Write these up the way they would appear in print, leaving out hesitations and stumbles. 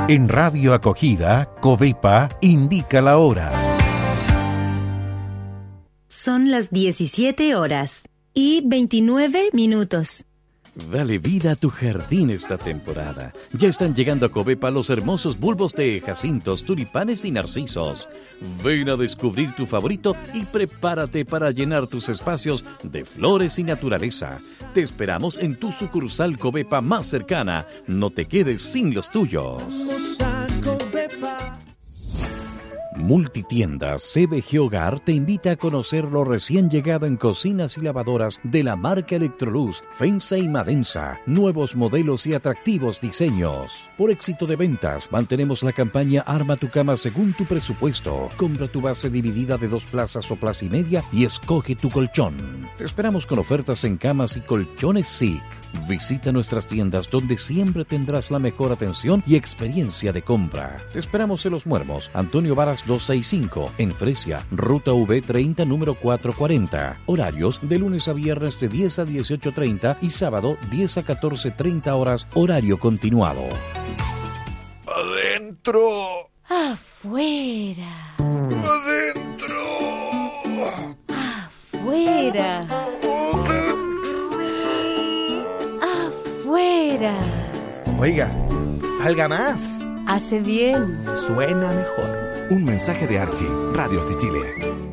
En Radio Acogida, Covepa indica la hora. Son las 17 horas y 29 minutos. Dale vida a tu jardín esta temporada. Ya están llegando a Covepa los hermosos bulbos de jacintos, tulipanes y narcisos. Ven a descubrir tu favorito y prepárate para llenar tus espacios de flores y naturaleza. Te esperamos en tu sucursal Covepa más cercana. No te quedes sin los tuyos. Multitiendas CBG Hogar te invita a conocer lo recién llegado en cocinas y lavadoras de la marca Electrolux, Fensa y Madensa. Nuevos modelos y atractivos diseños. Por éxito de ventas, mantenemos la campaña Arma tu cama según tu presupuesto. Compra tu base dividida de 2 plazas o plaza y media y escoge tu colchón. Te esperamos con ofertas en camas y colchones SIC. Visita nuestras tiendas donde siempre tendrás la mejor atención y experiencia de compra. Te esperamos en Los Muermos, Antonio Varas 265, en Fresia, Ruta V30, número 440. Horarios de lunes a viernes de 10 a 18:30 y sábado 10 a 14:30 horas, horario continuado. ¡Adentro! ¡Afuera! ¡Adentro! ¡Afuera! ¡Afuera! Oiga, salga más. Hace bien. Suena mejor. Un mensaje de Archie, Radios de Chile.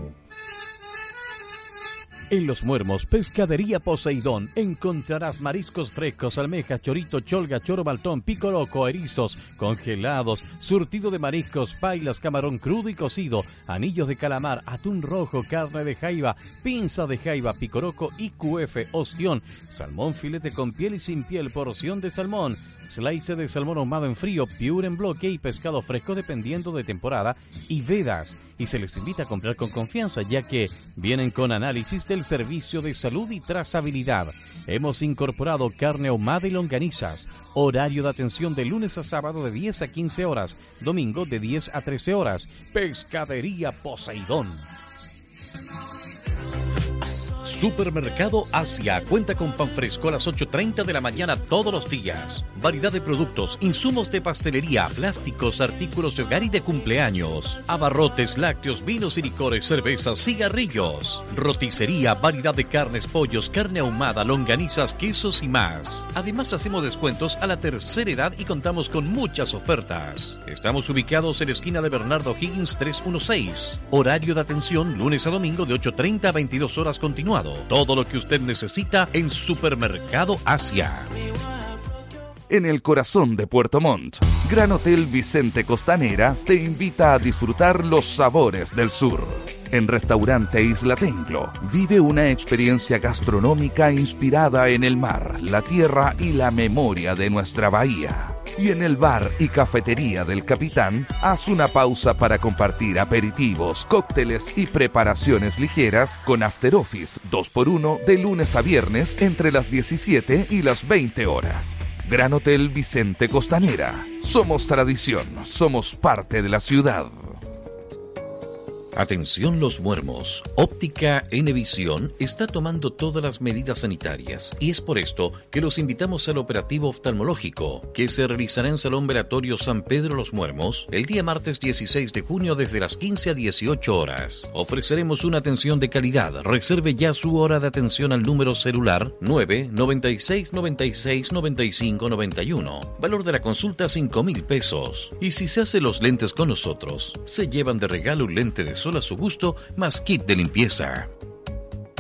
En Los Muermos, Pescadería Poseidón, encontrarás mariscos frescos, almejas, chorito, cholga, choro baltón, picoroco, erizos, congelados, surtido de mariscos, pailas, camarón crudo y cocido, anillos de calamar, atún rojo, carne de jaiba, pinza de jaiba, picoroco, IQF, ostión, salmón filete con piel y sin piel, porción de salmón, slice de salmón ahumado en frío, piure en bloque y pescado fresco dependiendo de temporada y vedas. Y se les invita a comprar con confianza, ya que vienen con análisis del servicio de salud y trazabilidad. Hemos incorporado carne ahumada y longanizas. Horario de atención de lunes a sábado de 10 a 15 horas, domingo de 10 a 13 horas. Pescadería Poseidón. Supermercado Asia cuenta con pan fresco a las 8:30 de la mañana todos los días. Variedad de productos, insumos de pastelería, plásticos, artículos de hogar y de cumpleaños. Abarrotes, lácteos, vinos y licores, cervezas, cigarrillos. Roticería, variedad de carnes, pollos, carne ahumada, longanizas, quesos y más. Además hacemos descuentos a la tercera edad y contamos con muchas ofertas. Estamos ubicados en la esquina de Bernardo Higgins 316. Horario de atención lunes a domingo de 8:30 a 22 horas continuado. Todo lo que usted necesita en Supermercado Asia. En el corazón de Puerto Montt, Gran Hotel Vicente Costanera te invita a disfrutar los sabores del sur. En Restaurante Isla Tenglo, vive una experiencia gastronómica inspirada en el mar, la tierra y la memoria de nuestra bahía. Y en el bar y cafetería del Capitán, haz una pausa para compartir aperitivos, cócteles y preparaciones ligeras con After Office 2x1 de lunes a viernes entre las 17 y las 20 horas. Gran Hotel Vicente Costanera. Somos tradición, somos parte de la ciudad. Atención Los Muermos, Óptica N-Visión está tomando todas las medidas sanitarias y es por esto que los invitamos al operativo oftalmológico que se realizará en Salón Velatorio San Pedro Los Muermos el día martes 16 de junio desde las 15 a 18 horas. Ofreceremos una atención de calidad. Reserve ya su hora de atención al número celular 996 96 95 91. Valor de la consulta 5,000 pesos. Y si se hace los lentes con nosotros, se llevan de regalo un lente de sol a su gusto, más kit de limpieza.